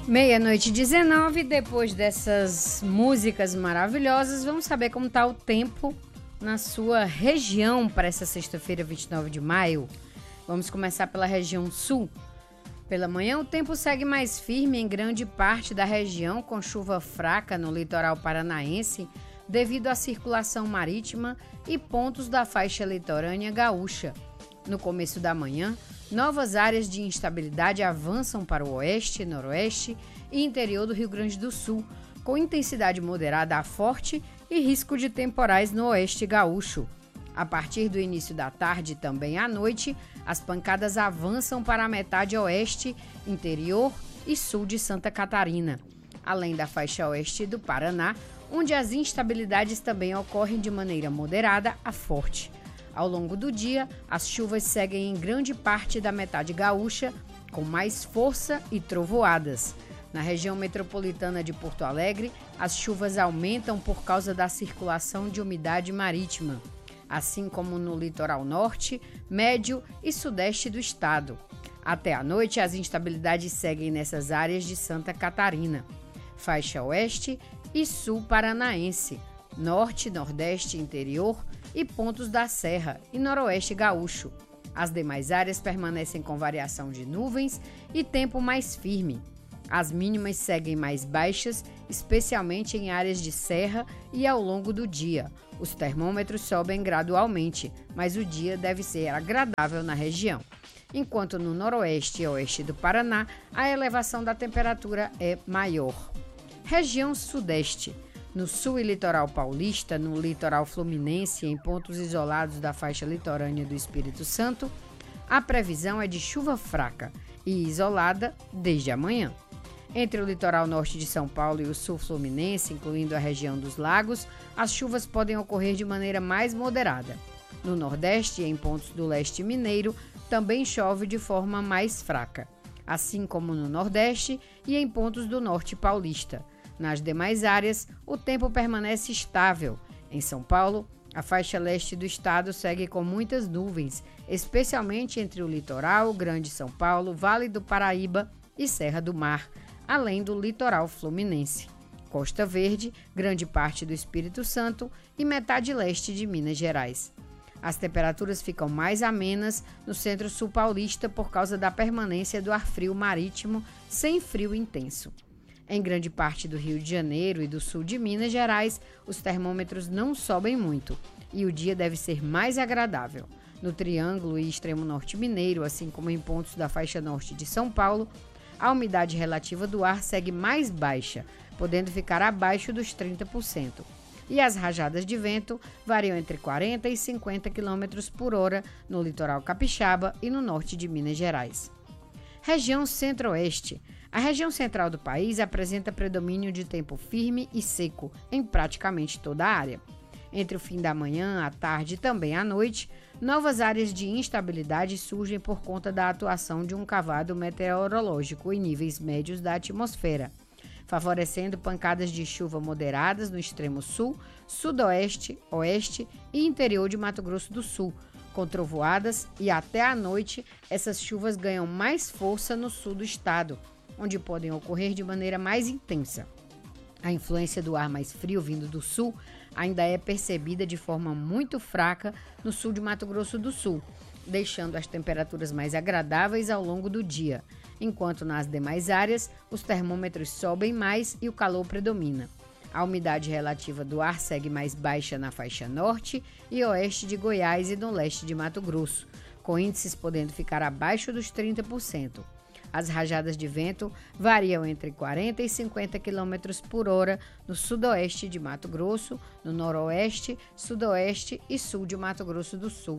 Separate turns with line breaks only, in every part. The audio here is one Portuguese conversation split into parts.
Meia-noite 19, depois dessas músicas maravilhosas, vamos saber como está o tempo na sua região para essa sexta-feira, 29 de maio. Vamos começar pela região sul. Pela manhã, o tempo segue mais firme em grande parte da região, com chuva fraca no litoral paranaense, devido à circulação marítima e pontos da faixa litorânea gaúcha. No começo da manhã, novas áreas de instabilidade avançam para o oeste, noroeste e interior do Rio Grande do Sul, com intensidade moderada a forte e risco de temporais no oeste gaúcho. A partir do início da tarde e também à noite, as pancadas avançam para a metade oeste, interior e sul de Santa Catarina, além da faixa oeste do Paraná, onde as instabilidades também ocorrem de maneira moderada a forte. Ao longo do dia, as chuvas seguem em grande parte da metade gaúcha, com mais força e trovoadas. Na região metropolitana de Porto Alegre, as chuvas aumentam por causa da circulação de umidade marítima, assim como no litoral norte, médio e sudeste do estado. Até à noite, as instabilidades seguem nessas áreas de Santa Catarina, faixa oeste e sul paranaense, norte, nordeste, interior e pontos da Serra e noroeste gaúcho. As demais áreas permanecem com variação de nuvens e tempo mais firme. As mínimas seguem mais baixas, especialmente em áreas de serra e ao longo do dia. Os termômetros sobem gradualmente, mas o dia deve ser agradável na região. Enquanto no noroeste e oeste do Paraná, a elevação da temperatura é maior. Região sudeste. No sul e litoral paulista, no litoral fluminense e em pontos isolados da faixa litorânea do Espírito Santo, a previsão é de chuva fraca e isolada desde amanhã. Entre o litoral norte de São Paulo e o sul fluminense, incluindo a região dos lagos, as chuvas podem ocorrer de maneira mais moderada. No nordeste e em pontos do leste mineiro, também chove de forma mais fraca, assim como no nordeste e em pontos do norte paulista. Nas demais áreas, o tempo permanece estável. Em São Paulo, a faixa leste do estado segue com muitas nuvens, especialmente entre o litoral, Grande São Paulo, Vale do Paraíba e Serra do Mar, além do litoral fluminense, Costa Verde, grande parte do Espírito Santo e metade leste de Minas Gerais. As temperaturas ficam mais amenas no centro-sul paulista por causa da permanência do ar frio marítimo sem frio intenso. Em grande parte do Rio de Janeiro e do sul de Minas Gerais, os termômetros não sobem muito e o dia deve ser mais agradável. No Triângulo e Extremo Norte Mineiro, assim como em pontos da faixa norte de São Paulo, a umidade relativa do ar segue mais baixa, podendo ficar abaixo dos 30%. E as rajadas de vento variam entre 40 e 50 km por hora no litoral capixaba e no norte de Minas Gerais. Região Centro-Oeste. A região central do país apresenta predomínio de tempo firme e seco em praticamente toda a área. Entre o fim da manhã, à tarde e também à noite, novas áreas de instabilidade surgem por conta da atuação de um cavado meteorológico em níveis médios da atmosfera, favorecendo pancadas de chuva moderadas no extremo sul, sudoeste, oeste e interior de Mato Grosso do Sul, com trovoadas, e até à noite essas chuvas ganham mais força no sul do estado, onde podem ocorrer de maneira mais intensa. A influência do ar mais frio vindo do sul ainda é percebida de forma muito fraca no sul de Mato Grosso do Sul, deixando as temperaturas mais agradáveis ao longo do dia, enquanto nas demais áreas os termômetros sobem mais e o calor predomina. A umidade relativa do ar segue mais baixa na faixa norte e oeste de Goiás e no leste de Mato Grosso, com índices podendo ficar abaixo dos 30%. As rajadas de vento variam entre 40 e 50 km por hora no sudoeste de Mato Grosso, no noroeste, sudoeste e sul de Mato Grosso do Sul.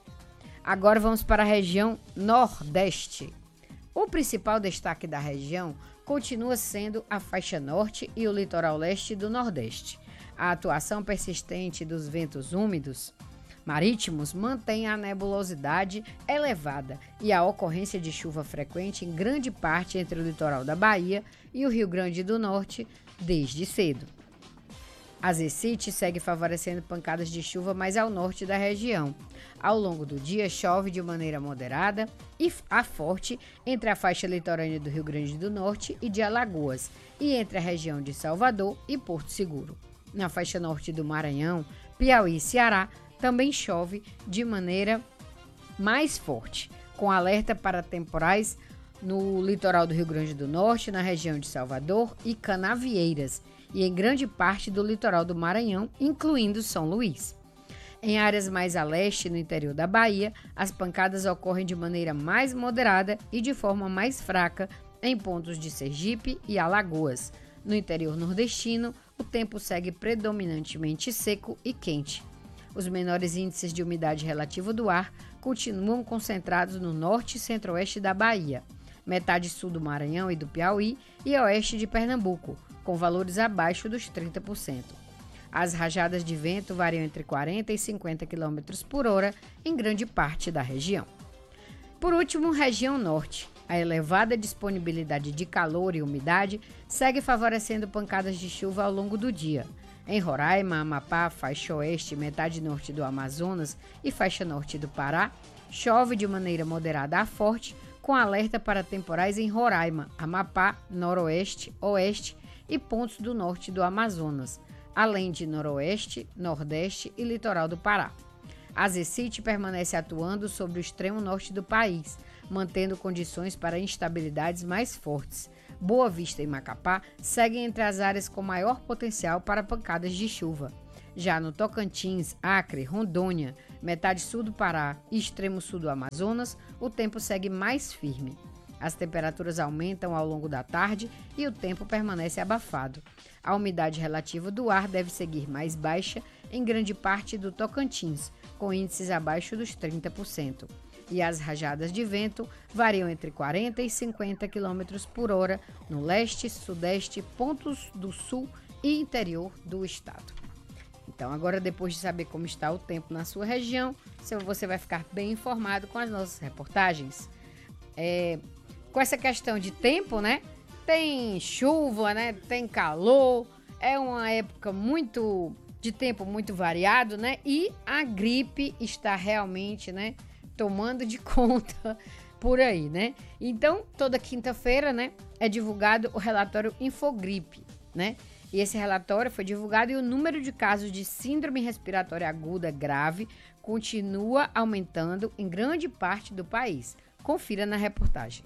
Agora vamos para a região Nordeste. O principal destaque da região continua sendo a faixa norte e o litoral leste do Nordeste. A atuação persistente dos ventos úmidos marítimos mantém a nebulosidade elevada e a ocorrência de chuva frequente em grande parte entre o litoral da Bahia e o Rio Grande do Norte desde cedo. A Zecite segue favorecendo pancadas de chuva mais ao norte da região. Ao longo do dia, chove de maneira moderada e a forte entre a faixa litorânea do Rio Grande do Norte e de Alagoas, e entre a região de Salvador e Porto Seguro. Na faixa norte do Maranhão, Piauí e Ceará, também chove de maneira mais forte, com alerta para temporais no litoral do Rio Grande do Norte, na região de Salvador e Canavieiras, e em grande parte do litoral do Maranhão, incluindo São Luís. Em áreas mais a leste, no interior da Bahia, as pancadas ocorrem de maneira mais moderada e de forma mais fraca em pontos de Sergipe e Alagoas. No interior nordestino, o tempo segue predominantemente seco e quente. Os menores índices de umidade relativa do ar continuam concentrados no norte e centro-oeste da Bahia, metade sul do Maranhão e do Piauí e oeste de Pernambuco, com valores abaixo dos 30%. As rajadas de vento variam entre 40 e 50 km por hora em grande parte da região. Por último, região norte. A elevada disponibilidade de calor e umidade segue favorecendo pancadas de chuva ao longo do dia. Em Roraima, Amapá, faixa oeste, metade norte do Amazonas e faixa norte do Pará, chove de maneira moderada a forte, com alerta para temporais em Roraima, Amapá, noroeste, oeste e pontos do norte do Amazonas, além de noroeste, nordeste e litoral do Pará. A Zecite permanece atuando sobre o extremo norte do país, mantendo condições para instabilidades mais fortes. Boa Vista e Macapá seguem entre as áreas com maior potencial para pancadas de chuva. Já no Tocantins, Acre, Rondônia, metade sul do Pará e extremo sul do Amazonas, o tempo segue mais firme. As temperaturas aumentam ao longo da tarde e o tempo permanece abafado. A umidade relativa do ar deve seguir mais baixa em grande parte do Tocantins, com índices abaixo dos 30%. E as rajadas de vento variam entre 40 e 50 km por hora no leste, sudeste, pontos do sul e interior do estado. Então, agora, depois de saber como está o tempo na sua região, você vai ficar bem informado com as nossas reportagens. Com essa questão de tempo, né? Tem chuva, né? Tem calor, é uma época de tempo muito variado, né? E a gripe está realmente, né, tomando de conta por aí, né? Então, toda quinta-feira, né, é divulgado o relatório Infogripe, né? E esse relatório foi divulgado e o número de casos de síndrome respiratória aguda grave continua aumentando em grande parte do país. Confira na reportagem.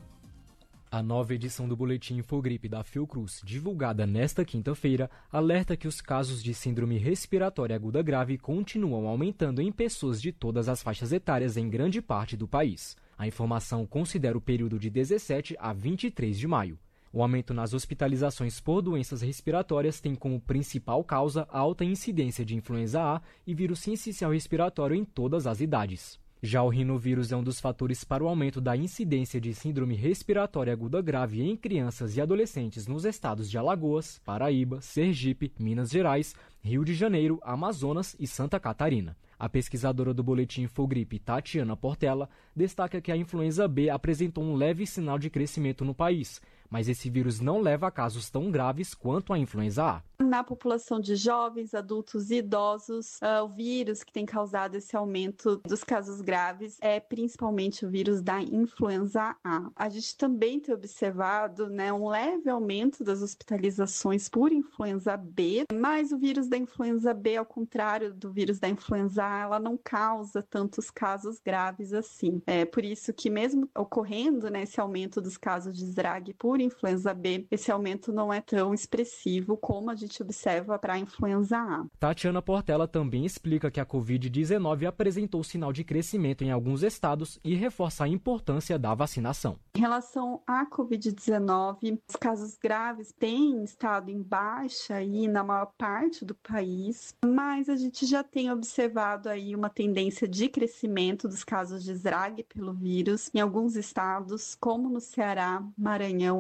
A nova edição do Boletim Infogripe da Fiocruz, divulgada nesta quinta-feira, alerta que os casos de síndrome respiratória aguda grave continuam aumentando em pessoas de todas as faixas etárias em grande parte do país. A informação considera o período de 17 a 23 de maio. O aumento nas hospitalizações por doenças respiratórias tem como principal causa a alta incidência de influenza A e vírus sincicial respiratório em todas as idades. Já o rinovírus é um dos fatores para o aumento da incidência de síndrome respiratória aguda grave em crianças e adolescentes nos estados de Alagoas, Paraíba, Sergipe, Minas Gerais, Rio de Janeiro, Amazonas e Santa Catarina. A pesquisadora do Boletim Infogripe, Tatiana Portela, destaca que a influenza B apresentou um leve sinal de crescimento no país, mas esse vírus não leva a casos tão graves quanto a influenza A.
Na população de jovens, adultos e idosos, o vírus que tem causado esse aumento dos casos graves é principalmente o vírus da influenza A. A gente também tem observado, né, um leve aumento das hospitalizações por influenza B, mas o vírus da influenza B, ao contrário do vírus da influenza A, ela não causa tantos casos graves assim. É por isso que mesmo ocorrendo, né, esse aumento dos casos de SRAG por influenza B, esse aumento não é tão expressivo como a gente observa para a influenza A.
Tatiana Portela também explica que a Covid-19 apresentou sinal de crescimento em alguns estados e reforça a importância da vacinação.
Em relação à Covid-19, os casos graves têm estado em baixa aí na maior parte do país, mas a gente já tem observado aí uma tendência de crescimento dos casos de SRAG pelo vírus em alguns estados, como no Ceará, Maranhão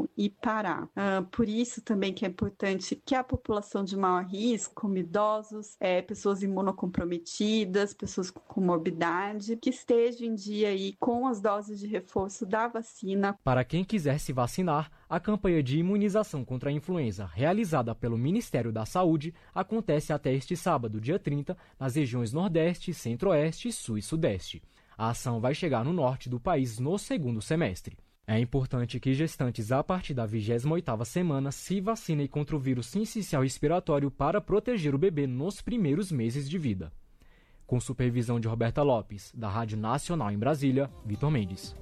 não ir parar. Por isso também que é importante que a população de maior risco, como idosos, pessoas imunocomprometidas, pessoas com comorbidade, que estejam em dia aí com as doses de reforço da vacina.
Para quem quiser se vacinar, a campanha de imunização contra a influenza, realizada pelo Ministério da Saúde, acontece até este sábado, dia 30, nas regiões Nordeste, Centro-Oeste, Sul e Sudeste. A ação vai chegar no norte do país no segundo semestre. É importante que gestantes a partir da 28ª semana se vacinem contra o vírus sincicial respiratório para proteger o bebê nos primeiros meses de vida. Com supervisão de Roberta Lopes, da Rádio Nacional em Brasília, Vitor Mendes.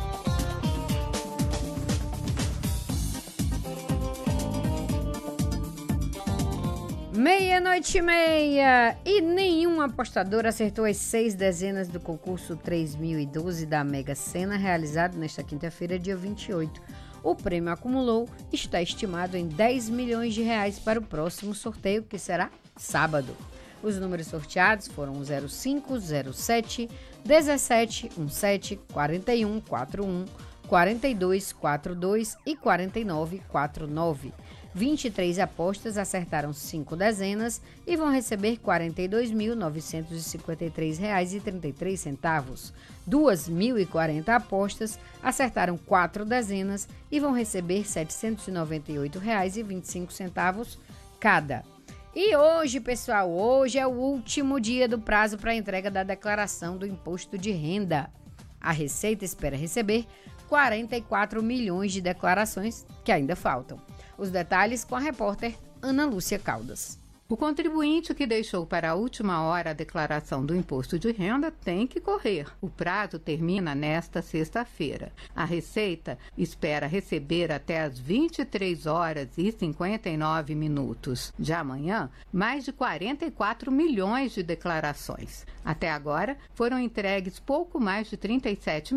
Meia-noite e meia, e nenhum apostador acertou as 6 dezenas do concurso 3012 da Mega Sena, realizado nesta quinta-feira, dia 28. O prêmio acumulou está estimado em 10 milhões de reais para o próximo sorteio, que será sábado. Os números sorteados foram 05, 07, 17, 17, 41, 41, 42, 42 e 49, 49. 23 apostas acertaram 5 dezenas e vão receber R$ 42.953,33. 2.040 apostas acertaram 4 dezenas e vão receber R$ 798,25 cada. E hoje, pessoal, hoje é o último dia do prazo para a entrega da declaração do imposto de renda. A Receita espera receber 44 milhões de declarações que ainda faltam. Os detalhes com a repórter Ana Lúcia Caldas.
O contribuinte que deixou para a última hora a declaração do imposto de renda tem que correr. O prazo termina nesta sexta-feira. A Receita espera receber até às 23h59 de amanhã mais de 44 milhões de declarações. Até agora, foram entregues pouco mais de 37